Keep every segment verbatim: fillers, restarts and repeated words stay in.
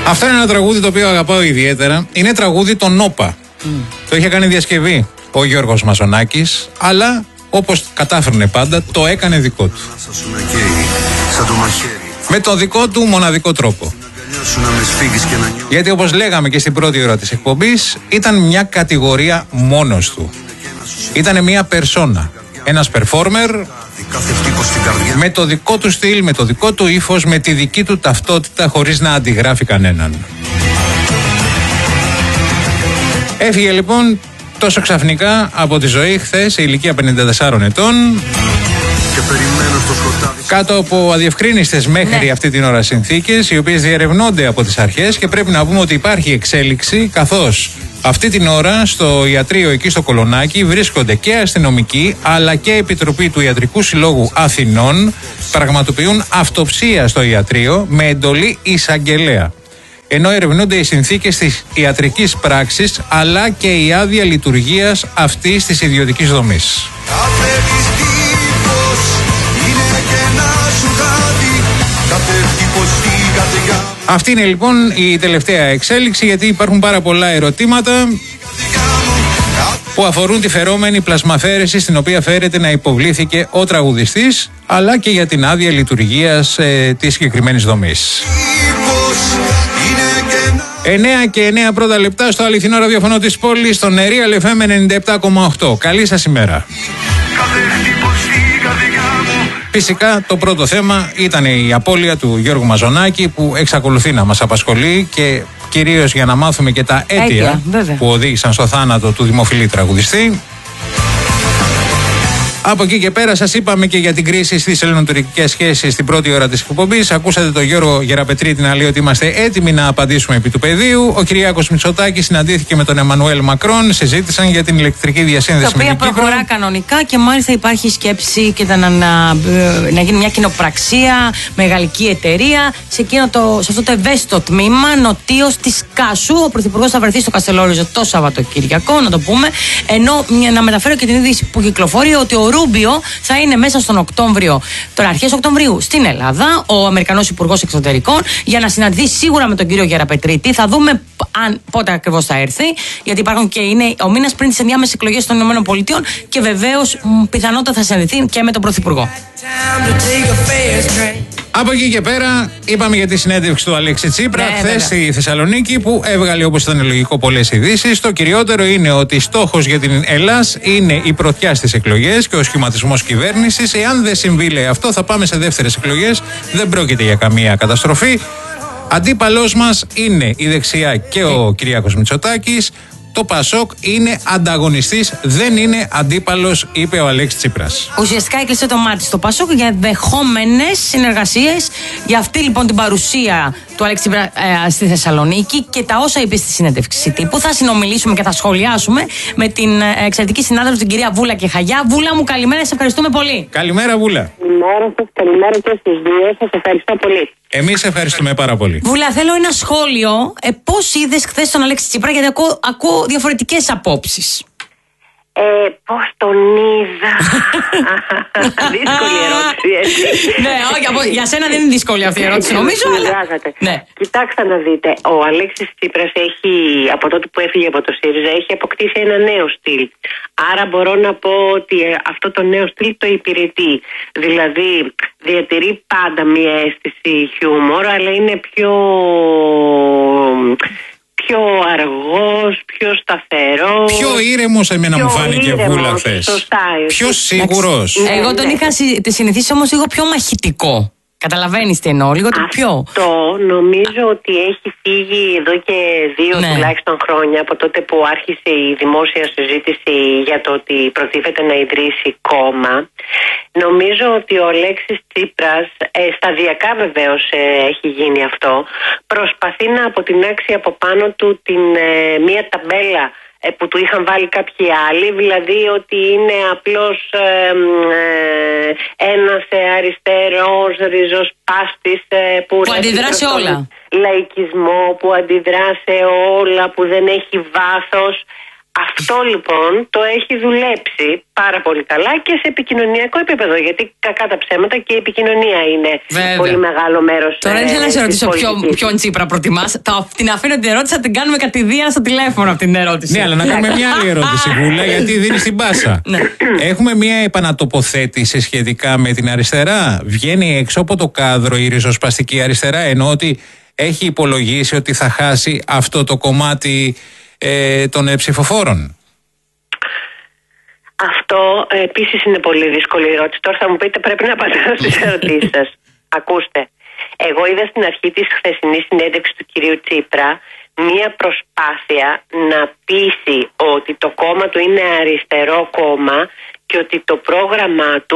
Αυτό είναι ένα τραγούδι το οποίο αγαπάω ιδιαίτερα. Είναι τραγούδι των Όπα. Mm. Το είχε κάνει διασκευή ο Γιώργος Μαζονάκης, αλλά όπως κατάφερνε πάντα, το έκανε δικό του. Με το δικό του μοναδικό τρόπο. Γιατί όπως λέγαμε και στην πρώτη ώρα της εκπομπής, ήταν μια κατηγορία μόνος του. Ήταν μια περσόνα, ένας performer με το δικό του στυλ, με το δικό του ύφος, με τη δική του ταυτότητα, χωρίς να αντιγράφει κανέναν. Έφυγε λοιπόν τόσο ξαφνικά από τη ζωή χθες, σε ηλικία πενήντα τεσσάρων ετών, κάτω από αδιευκρίνιστες μέχρι ναι. αυτή την ώρα συνθήκες, οι οποίες διερευνώνται από τις αρχές, και πρέπει να πούμε ότι υπάρχει εξέλιξη, καθώς αυτή την ώρα στο ιατρείο εκεί στο Κολονάκι βρίσκονται και αστυνομικοί αλλά και επιτροπή του Ιατρικού Συλλόγου Αθηνών, πραγματοποιούν αυτοψία στο ιατρείο με εντολή εισαγγελέα, ενώ ερευνούνται οι συνθήκες της ιατρικής πράξης αλλά και η άδεια λειτουργίας αυτής της ιδιωτικής δομής. Αυτή είναι λοιπόν η τελευταία εξέλιξη, γιατί υπάρχουν πάρα πολλά ερωτήματα που αφορούν τη φερόμενη πλασμαφέρεση στην οποία φέρεται να υποβλήθηκε ο τραγουδιστής, αλλά και για την άδεια λειτουργίας ε, της συγκεκριμένης δομής. εννέα και εννέα πρώτα λεπτά στο αληθινό ραδιοφωνό της πόλης, στον Real εφ εμ ενενήντα επτά κόμμα οκτώ. Καλή σας ημέρα. Φυσικά το πρώτο θέμα ήταν η απώλεια του Γιώργου Μαζονάκη, που εξακολουθεί να μας απασχολεί, και κυρίως για να μάθουμε και τα αίτια Αίτια, που οδήγησαν στο θάνατο του δημοφιλή τραγουδιστή. Από εκεί και πέρα σας είπαμε και για την κρίση στις ελληνοτουρκικές σχέσεις στην πρώτη ώρα της εκπομπής. Ακούσατε τον Γιώργο Γεραπετρίτη να λέει ότι είμαστε έτοιμοι να απαντήσουμε επί του πεδίου. Ο Κυριάκος Μητσοτάκης συναντήθηκε με τον Εμμανουέλ Μακρόν, συζήτησαν για την ηλεκτρική διασύνδεση με την Κύπρο. Η οποία προχωρά κανονικά και μάλιστα υπάρχει σκέψη και να, να, να γίνει μια κοινοπραξία με γαλλική εταιρεία σε, το, σε αυτό το ευαίσθητο τμήμα νοτίως της Κάσου. Ο Πρωθυπουργός θα βρεθεί στο Καστελόριζο το Σαββατοκυριακό, να το πούμε. Ενώ να μεταφέρω και την είδηση που κυκλοφορεί ότι ο Ρούμπιο θα είναι μέσα στον Οκτώβριο, τώρα αρχές Οκτωβρίου, στην Ελλάδα, ο Αμερικανός Υπουργός Εξωτερικών, για να συναντηθεί σίγουρα με τον κύριο Γεραπετρίτη. Θα δούμε αν, πότε ακριβώς θα έρθει, γιατί υπάρχουν και είναι ο μήνας πριν τις ενδιάμεσες εκλογές των ΗΠΑ, και βεβαίως πιθανότατα θα συναντηθεί και με τον Πρωθυπουργό. Από εκεί και πέρα, είπαμε για τη συνέντευξη του Αλέξη Τσίπρα ναι, χθες στη Θεσσαλονίκη, που έβγαλε, όπως ήταν λογικό, πολλές ειδήσεις. Το κυριότερο είναι ότι στόχος για την Ελλάς είναι η πρωτιά στις εκλογές και ο σχηματισμός κυβέρνησης. Εάν δεν συμβεί, λέει, αυτό, θα πάμε σε δεύτερες εκλογές. Δεν πρόκειται για καμία καταστροφή. Αντίπαλός μας είναι η δεξιά και ο Κυριάκος Μητσοτάκης. Το Πασόκ είναι ανταγωνιστής, δεν είναι αντίπαλος, είπε ο Αλέξης Τσίπρας. Ουσιαστικά έκλεισε το μάτι στο Πασόκ για δεχόμενες συνεργασίες. Για αυτή λοιπόν την παρουσία του Αλέξη Τσίπρα ε, στη Θεσσαλονίκη και τα όσα είπε στη συνέντευξη τύπου. Θα συνομιλήσουμε και θα σχολιάσουμε με την ε, εξαιρετική συνάδελφο, την κυρία Βούλα Κεχαγιά. Βούλα μου, καλημέρα, σε ευχαριστούμε πολύ. Καλημέρα, Βούλα. Καλημέρα σας, καλημέρα και στους δύο. Σας ευχαριστώ πολύ. Εμείς ευχαριστούμε πάρα πολύ. Βούλα, θέλω ένα σχόλιο. Ε, πώς είδες χθες τον Αλέξη Τσίπρα, γιατί ακούω, ακούω διαφορετικές απόψεις. Ε, πώς τον είδα. Δύσκολη ερώτηση, έτσι. Ναι, όχι, για σένα δεν είναι δύσκολη αυτή η ερώτηση, νομίζω. Αλλά... ναι. Κοιτάξτε να δείτε, ο Αλέξης Τσίπρας έχει, από τότε που έφυγε από το ΣΥΡΙΖΑ, έχει αποκτήσει ένα νέο στυλ. Άρα μπορώ να πω ότι αυτό το νέο στυλ το υπηρετεί. Δηλαδή, διατηρεί πάντα μια αίσθηση χιούμορ, αλλά είναι πιο... πιο αργός, πιο σταθερός. Πιο ήρεμος, εμένα πιο μου φάνηκε, Βούλα, χθες. Πιο σίγουρος. Ναι, εγώ τον ναι. είχα συνηθίσει όμως λίγο πιο μαχητικό. Καταλαβαίνεις τι εννοώ, λίγο το πιο. Αυτό νομίζω ότι έχει φύγει εδώ και δύο ναι. τουλάχιστον χρόνια, από τότε που άρχισε η δημόσια συζήτηση για το ότι προτίθεται να ιδρύσει κόμμα. Νομίζω ότι ο Αλέξης Τσίπρας, ε, σταδιακά βεβαίως ε, έχει γίνει αυτό, προσπαθεί να αποτινάξει από πάνω του την, ε, μία ταμπέλα που του είχαν βάλει κάποιοι άλλοι, δηλαδή ότι είναι απλώς ε, ε, ένας αριστερός ριζοσπάστης ε, που, που αντιδρά σε όλα. Λαϊκισμό, που αντιδρά σε όλα, που δεν έχει βάθος. Αυτό λοιπόν το έχει δουλέψει πάρα πολύ καλά και σε επικοινωνιακό επίπεδο. Γιατί κακά τα ψέματα και η επικοινωνία είναι Βέβαια. πολύ μεγάλο μέρος. Τώρα δεν θέλω να σε ρωτήσω ποιον Τσίπρα προτιμάς. Την αφήνω την ερώτηση, θα την κάνουμε κατηδίαν στο τηλέφωνο αυτή την ερώτηση. Ναι, αλλά να κάνουμε μια άλλη ερώτηση, Βούλα, γιατί δίνει την πάσα. Ναι. Έχουμε μια επανατοποθέτηση σχετικά με την αριστερά. Βγαίνει έξω από το κάδρο η ριζοσπαστική αριστερά, ενώ ότι έχει υπολογίσει ότι θα χάσει αυτό το κομμάτι ε, των ε, ψηφοφόρων. Αυτό ε, επίσης είναι πολύ δύσκολη ερώτηση. Τώρα θα μου πείτε πρέπει να απαντάω στις ερωτήσεις σας. Ακούστε, εγώ είδα στην αρχή της χθεσινής συνέντευξης του κυρίου Τσίπρα μία προσπάθεια να πείσει ότι το κόμμα του είναι αριστερό κόμμα και ότι το πρόγραμμά του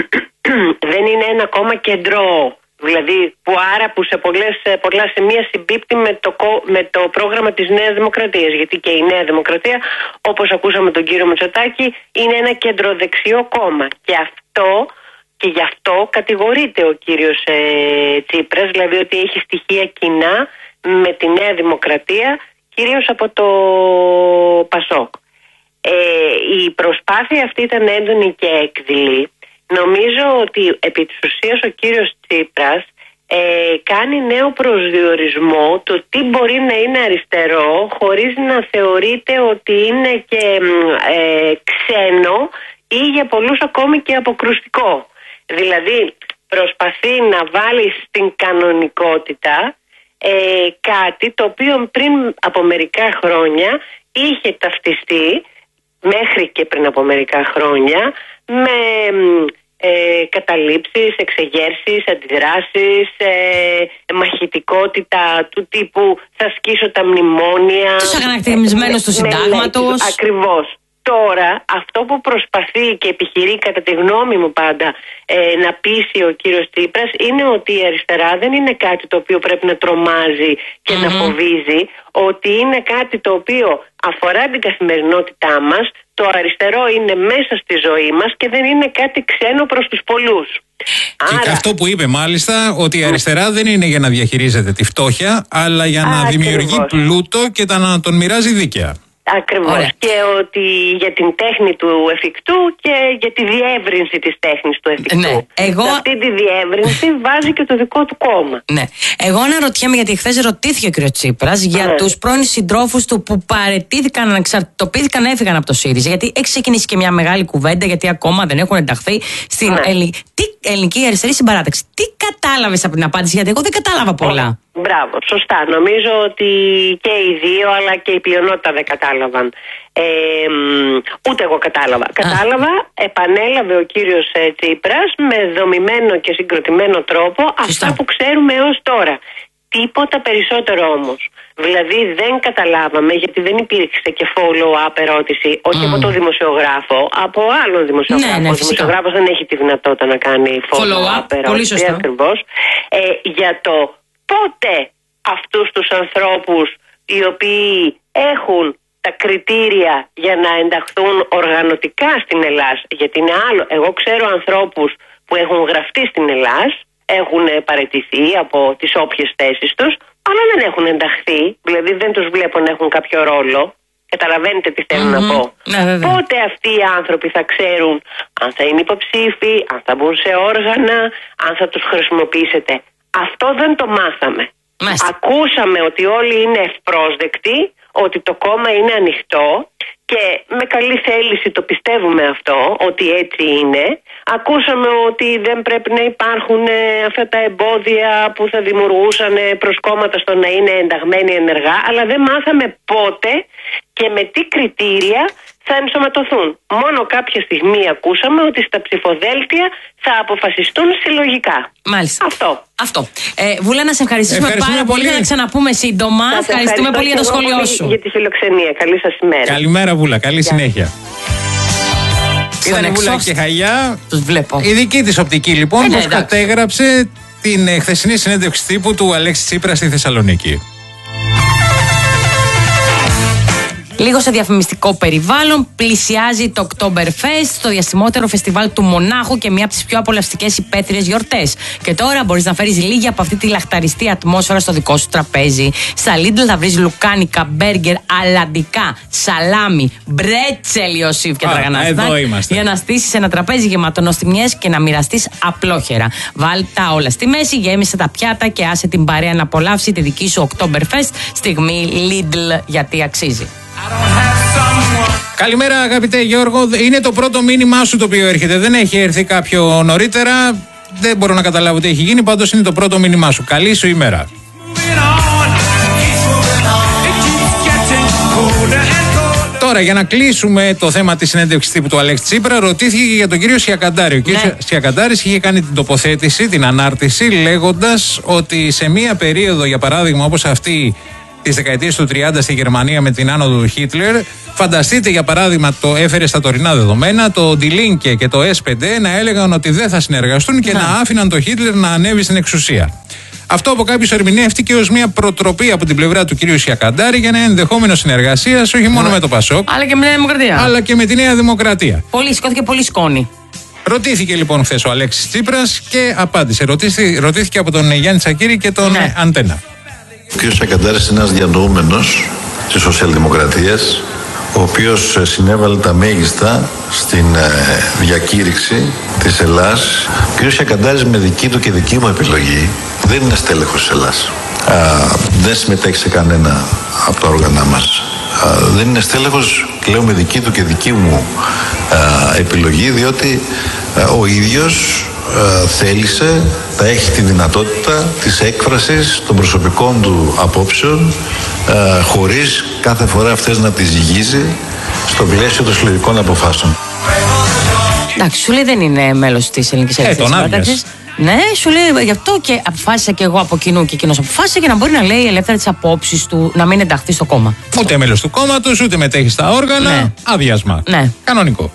δεν είναι ένα κόμμα κεντρό. Δηλαδή που άρα που σε πολλές, πολλά σημεία συμπίπτει με το, με το πρόγραμμα της Νέας Δημοκρατίας. Γιατί και η Νέα Δημοκρατία, όπως ακούσαμε τον κύριο Μητσοτάκη, είναι ένα κεντροδεξιό κόμμα. Και αυτό και γι' αυτό κατηγορείται ο κύριος ε, Τσίπρας, δηλαδή ότι έχει στοιχεία κοινά με τη Νέα Δημοκρατία, κυρίως από το Πασόκ. Ε, η προσπάθεια αυτή ήταν έντονη και έκδηλη. Νομίζω ότι επί της ουσίας ο κύριος Τσίπρας ε, κάνει νέο προσδιορισμό το τι μπορεί να είναι αριστερό χωρίς να θεωρείται ότι είναι και ε, ξένο ή για πολλούς ακόμη και αποκρουστικό. Δηλαδή προσπαθεί να βάλει στην κανονικότητα ε, κάτι το οποίο πριν από μερικά χρόνια είχε ταυτιστεί, μέχρι και πριν από μερικά χρόνια, με ε, καταλήψεις, εξεγέρσεις, αντιδράσεις, ε, μαχητικότητα του τύπου θα σκίσω τα μνημόνια. Τους αγανακτισμένους του συντάγματος. Ακριβώς. Τώρα αυτό που προσπαθεί και επιχειρεί κατά τη γνώμη μου πάντα ε, να πείσει ο κύριος Τσίπρας είναι ότι η αριστερά δεν είναι κάτι το οποίο πρέπει να τρομάζει και mm-hmm. να φοβίζει, ότι είναι κάτι το οποίο αφορά την καθημερινότητά μας, το αριστερό είναι μέσα στη ζωή μας και δεν είναι κάτι ξένο προς τους πολλούς. Και Άρα... αυτό που είπε μάλιστα, ότι η αριστερά δεν είναι για να διαχειρίζεται τη φτώχεια, αλλά για να Ακριβώς. δημιουργεί πλούτο και να τον μοιράζει δίκαια. Ακριβώς. Ωραία. Και ότι για την τέχνη του εφικτού και για τη διεύρυνση της τέχνης του εφικτού. Ναι. Εγώ... Σε αυτή τη διεύρυνση βάζει και το δικό του κόμμα. Ναι. Εγώ αναρωτιέμαι, γιατί χθες ρωτήθηκε ο κ. Τσίπρας για ναι. τους πρώην συντρόφους του που παραιτήθηκαν, αναξαρτητοποιήθηκαν, έφυγαν από το ΣΥΡΙΖΑ. Γιατί έχει ξεκινήσει και μια μεγάλη κουβέντα, γιατί ακόμα δεν έχουν ενταχθεί στην ναι. Ελλη... Τι ελληνική αριστερή συμπαράταξη. Τι κατάλαβες από την απάντηση, γιατί εγώ δεν κατάλαβα πολλά. Μπράβο, σωστά. Νομίζω ότι και οι δύο αλλά και η πλειονότητα δεν κατάλαβαν. Ε, ούτε εγώ κατάλαβα. Α. Κατάλαβα, επανέλαβε ο κύριος Τσίπρας με δομημένο και συγκροτημένο τρόπο σωστά. Αυτά που ξέρουμε έως τώρα. Τίποτα περισσότερο όμως. Δηλαδή δεν καταλάβαμε, γιατί δεν υπήρξε και follow-up ερώτηση, όχι mm. από τον δημοσιογράφο, από άλλον δημοσιογράφο. Ναι, ναι, ο δημοσιογράφος δεν έχει τη δυνατότητα να κάνει follow-up ερώτηση ακριβώς. Ε, για το πότε αυτούς τους ανθρώπους οι οποίοι έχουν τα κριτήρια για να ενταχθούν οργανωτικά στην Ελλάς, γιατί είναι άλλο. Εγώ ξέρω ανθρώπους που έχουν γραφτεί στην Ελλάς, έχουν παραιτηθεί από τις όποιες θέσεις τους, αλλά δεν έχουν ενταχθεί, δηλαδή δεν τους βλέπω να έχουν κάποιο ρόλο. Καταλαβαίνετε τι θέλω mm-hmm. να πω. Ναι, πότε αυτοί οι άνθρωποι θα ξέρουν αν θα είναι υποψήφοι, αν θα μπουν σε όργανα, αν θα τους χρησιμοποιήσετε. Αυτό δεν το μάθαμε. Μάλιστα. Ακούσαμε ότι όλοι είναι ευπρόσδεκτοι, ότι το κόμμα είναι ανοιχτό και με καλή θέληση το πιστεύουμε αυτό, ότι έτσι είναι. Ακούσαμε ότι δεν πρέπει να υπάρχουν αυτά τα εμπόδια που θα δημιουργούσαν προς κόμματα στο να είναι ενταγμένοι ενεργά, αλλά δεν μάθαμε πότε και με τι κριτήρια θα ενσωματωθούν. Μόνο κάποια στιγμή ακούσαμε ότι στα ψηφοδέλτια θα αποφασιστούν συλλογικά. Μάλιστα. Αυτό. Αυτό. Ε, Βούλα, να σε ευχαριστήσουμε, ευχαριστούμε πάρα πολύ. πολύ. Να ξαναπούμε σύντομα. Ευχαριστούμε πολύ για το σχόλιο σου. Για τη φιλοξενία. Καλή σας ημέρα. Καλημέρα, Βούλα. Καλή Γεια. συνέχεια. Ήταν η Βούλα και Χαγιά. Τους βλέπω. Η δική της οπτική λοιπόν, ε, ναι, πώς κατέγραψε την ε, χθεσινή συνέντευξη τύπου του Αλέξη Τσίπρα στη Θεσσαλονίκη. Λίγο σε διαφημιστικό περιβάλλον, πλησιάζει το Oktoberfest, το διασημότερο φεστιβάλ του Μονάχου και μία από τις πιο απολαυστικές υπαίθριες γιορτές. Και τώρα μπορείς να φέρεις λίγη από αυτή τη λαχταριστή ατμόσφαιρα στο δικό σου τραπέζι. Στα Lidl θα βρεις λουκάνικα, μπέργκερ, αλαντικά, σαλάμι, μπρέτσελ, Ιωσήφ και τραγανάστα. Για να στήσεις ένα τραπέζι γεμάτο νοστιμιές και να μοιραστείς απλόχερα. Βάλ τα όλα στη μέση, γέμισε τα πιάτα και άσε την παρέα να απολαύσει τη δική σου Oktoberfest. Στιγμή Lidl, γιατί αξίζει. Καλημέρα αγαπητέ Γιώργο, είναι το πρώτο μήνυμά σου το οποίο έρχεται. Δεν έχει έρθει κάποιο νωρίτερα. Δεν μπορώ να καταλάβω τι έχει γίνει. Πάντως είναι το πρώτο μήνυμά σου. Καλή σου ημέρα. Τώρα, για να κλείσουμε το θέμα της συνέντευξης τύπου του Αλέξη Τσίπρα, ρωτήθηκε για τον κύριο Σιακαντάρη. Ο κύριος ναι. Σιακαντάρης είχε κάνει την τοποθέτηση, την ανάρτηση, λέγοντας ότι σε μία περίοδο, για παράδειγμα, όπως αυτή της δεκαετίας του τριάντα στη Γερμανία με την άνοδο του Χίτλερ, φανταστείτε για παράδειγμα, το έφερε στα τωρινά δεδομένα, το Die Linke και το ες πέντε να έλεγαν ότι δεν θα συνεργαστούν και να, να άφηναν το Χίτλερ να ανέβει στην εξουσία. Αυτό από κάποιους ερμηνεύτηκε ως μια προτροπή από την πλευρά του κυρίου Σιακαντάρη για ένα ενδεχόμενο συνεργασία όχι μόνο ναι. με το Πασόκ, αλλά και με τη Νέα Δημοκρατία. Αλλά και με τη Νέα Δημοκρατία. Πολύ, σηκώθηκε πολύ σκόνη. Ρωτήθηκε λοιπόν χθες ο Αλέξης Τσίπρας και απάντησε. Ρωτήθηκε, ρωτήθηκε από τον Γιάννη Τσακίρη και τον ναι. Αντένα. Ο κ. Σιακαντάρης είναι ένας διανοούμενος της σοσιαλδημοκρατίας, ο οποίος συνέβαλε τα μέγιστα στην διακήρυξη της Ελλάς. Ο κ. Σιακαντάρης, με δική του και δική μου επιλογή, δεν είναι στέλεχος της Ελλάς. Α, δεν συμμετέχει σε κανένα από τα όργανα μας. Α, δεν είναι στέλεχος, λέω, με δική του και δική μου α, επιλογή, διότι α, ο ίδιος α, θέλησε να έχει τη δυνατότητα της έκφρασης των προσωπικών του απόψεων α, χωρίς κάθε φορά αυτές να τις ζυγίζει στο πλαίσιο των συλλογικών αποφάσεων. Εντάξει, σου λέει δεν είναι μέλος της Ελληνικής Ελευθερικής Παράταξης. Ναι, σου λέει γι' αυτό και αποφάσισα και εγώ από κοινού και εκείνος αποφάσισε για να μπορεί να λέει ελεύθερα τις απόψεις του, να μην ενταχθεί στο κόμμα. Ούτε μέλος του κόμματος, ούτε μετέχει στα όργανα. Ναι. Άδειασμα. Ναι. Κανονικό.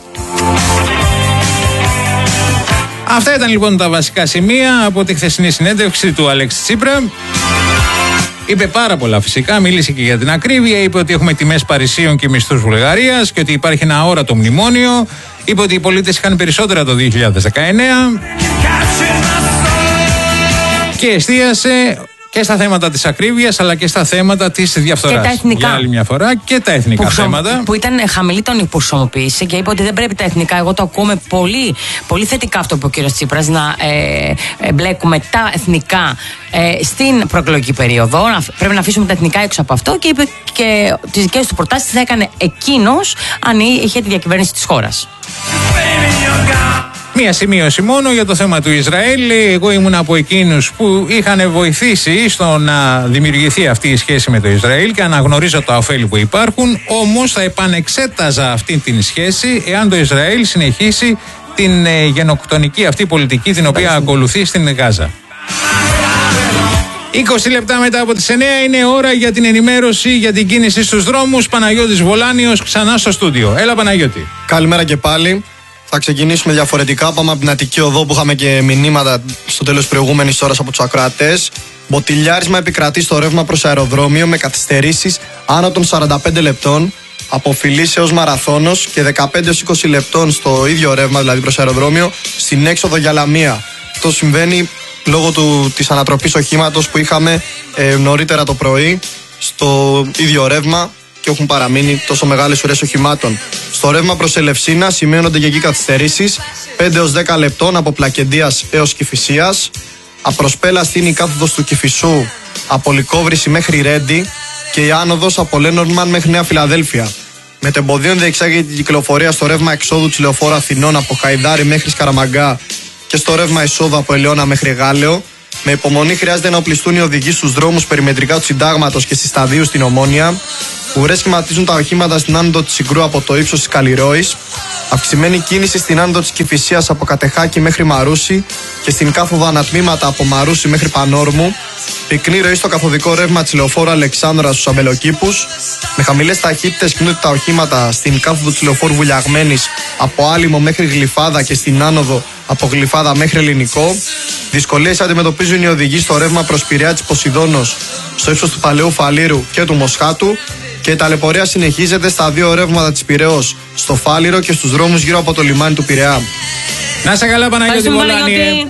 Αυτά ήταν λοιπόν τα βασικά σημεία από τη χθεσινή συνέντευξη του Αλέξη Τσίπρα. Είπε πάρα πολλά φυσικά, μίλησε και για την ακρίβεια, είπε ότι έχουμε τιμές Παρισίων και μισθούς Βουλγαρίας και ότι υπάρχει ένα αόρατο μνημόνιο. Είπε ότι οι πολίτες είχαν περισσότερα το δύο χιλιάδες δεκαεννέα και εστίασε και στα θέματα της ακρίβειας αλλά και στα θέματα της διαφθοράς. Και τα εθνικά. Για άλλη μια φορά και τα εθνικά που θέματα. Που ήταν χαμηλή τόνη που χρησιμοποίησε και είπε ότι δεν πρέπει τα εθνικά. Εγώ το ακούμε πολύ, πολύ θετικά αυτό που ο κύριος Τσίπρας, να ε, μπλέκουμε τα εθνικά ε, στην προεκλογική περίοδο. Να, πρέπει να αφήσουμε τα εθνικά έξω από αυτό και είπε και τις δικές του προτάσεις θα έκανε εκείνος αν είχε τη διακυβέρνηση της χώρας. Μία σημείωση μόνο για το θέμα του Ισραήλ. Εγώ ήμουν από εκείνους που είχαν βοηθήσει στο να δημιουργηθεί αυτή η σχέση με το Ισραήλ και αναγνωρίζω τα ωφέλη που υπάρχουν. Όμως θα επανεξέταζα αυτή την σχέση εάν το Ισραήλ συνεχίσει την ε, γενοκτονική αυτή πολιτική την οποία ακολουθεί στην Γάζα. είκοσι λεπτά μετά από τις εννέα είναι ώρα για την ενημέρωση για την κίνηση στους δρόμους. Παναγιώτης Βολάνιος ξανά στο στούντιο. Έλα Παναγιώτη. Καλημέρα και πάλι. Θα ξεκινήσουμε διαφορετικά. Πάμε από την Αττική Οδό που είχαμε και μηνύματα στο τέλος της προηγούμενης ώρας από τους ακροατές. Μποτιλιάρισμα επικρατεί στο ρεύμα προς αεροδρόμιο με καθυστερήσεις άνω των σαράντα πέντε λεπτών. Από Φιλής έως Μαραθώνος και δεκαπέντε έως είκοσι λεπτών στο ίδιο ρεύμα, δηλαδή προς αεροδρόμιο, στην έξοδο για Λαμία. Αυτό συμβαίνει λόγω του, της ανατροπής οχήματος που είχαμε ε, νωρίτερα το πρωί στο ίδιο ρεύμα και έχουν παραμείνει τόσο μεγάλες ουρές οχημάτων. Στο ρεύμα προς Ελευσίνα σημειώνονται και εκεί καθυστερήσεις πέντε έως δέκα λεπτών από Πλακεντίας έως Κηφισίας. Απροσπέλα στην η κάθοδος του Κηφισού από Λυκόβρηση μέχρι Ρέντι και η άνοδος από Λένορμαν μέχρι Νέα Φιλαδέλφια. Μετεμποδίων διεξάγεται την κυκλοφορία στο ρεύμα εξόδου της Λεωφόρου Αθηνών από Χαϊδάρι μέχρι Σκαραμαγκά και στο ρεύμα εισόδου από Ελαιώνα μέχρι Γάλεο. Με υπομονή χρειάζεται να οπλιστούν οι οδηγοί στους δρόμους περιμετρικά του Συντάγματος και στη Σταδίου στην Ομόνια. Ουρές σχηματίζουν τα οχήματα στην άνοδο της Συγκρού από το ύψος της Καλλιρόης. Αυξημένη κίνηση στην άνοδο της Κηφισίας από Κατεχάκη μέχρι Μαρούσι και στην κάθοδο ανατμήματα από Μαρούσι μέχρι Πανόρμου. Πυκνή ροή στο καθοδικό ρεύμα της Λεωφόρου Αλεξάνδρα στους Αμπελοκήπους. Με χαμηλές ταχύτητες κινούνται τα οχήματα στην κάθοδο της Λεωφόρου Βουλιαγμένης από Άλυμο μέχρι Γλυφάδα και στην άνοδο από Γλυφάδα μέχρι Ελληνικό. Δυσκολίες αντιμετωπίζουν οι οδηγοί στο ρεύμα προς Πειραιά της Ποσειδώνος στο ύψος του Παλαιού Φαλήρου και του Μοσχάτου. Και η ταλαιπωρία συνεχίζεται στα δύο ρεύματα της Πειραιώς, στο Φάληρο και στους δρόμους γύρω από το λιμάνι του Πειραιά. Να σε καλά, Παναγιώτη Βολάνη.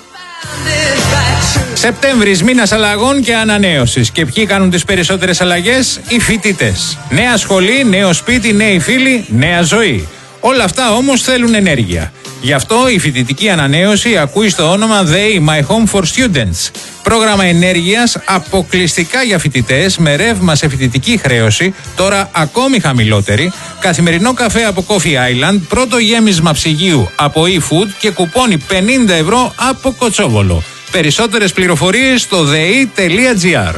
Σεπτέμβρης, μήνας αλλαγών και ανανέωσης. Και ποιοι κάνουν τις περισσότερες αλλαγές? Οι φοιτητές. Νέα σχολή, νέο σπίτι, νέοι φίλοι, νέα ζωή. Όλα αυτά όμως θέλουν ενέργεια. Γι' αυτό η φοιτητική ανανέωση ακούει στο όνομα They My Home for Students. Πρόγραμμα ενέργειας αποκλειστικά για φοιτητές με ρεύμα σε φοιτητική χρέωση, τώρα ακόμη χαμηλότερη, καθημερινό καφέ από Coffee Island, πρώτο γέμισμα ψυγείου από eFood και κουπόνι πενήντα ευρώ από Κοτσόβολο. Περισσότερες πληροφορίες στο δέι τελεία τζι άρ.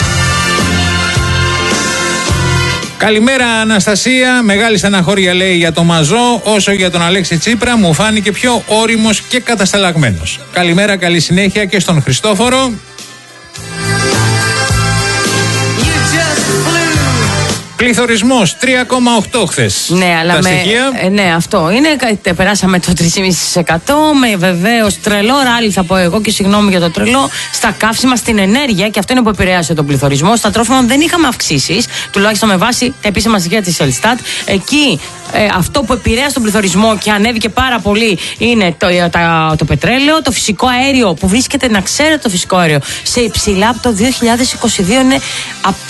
Καλημέρα Αναστασία, μεγάλη στεναχώρια λέει για το Μαζό, όσο για τον Αλέξη Τσίπρα μου φάνηκε πιο ώριμος και κατασταλαγμένος. Καλημέρα, καλή συνέχεια και στον Χριστόφορο. Πληθωρισμός τρία κόμμα οκτώ χθες. Ναι, αλλά τα με, στοιχεία. ναι, αυτό είναι. Περάσαμε το τρία κόμμα πέντε τοις εκατό με βεβαίως τρελό ράλι, θα πω εγώ, και συγγνώμη για το τρελό, στα καύσιμα, στην ενέργεια, και αυτό είναι που επηρέασε τον πληθωρισμό. Στα τρόφιμα δεν είχαμε αυξήσεις, τουλάχιστον με βάση τα επίσημα στοιχεία της Ελστάτ. Εκεί ε, αυτό που επηρέασε τον πληθωρισμό και ανέβηκε πάρα πολύ είναι το, το, το, το πετρέλαιο, το φυσικό αέριο που βρίσκεται, να ξέρετε, το φυσικό αέριο σε υψηλά από το δύο χιλιάδες είκοσι δύο είναι απίστευτο.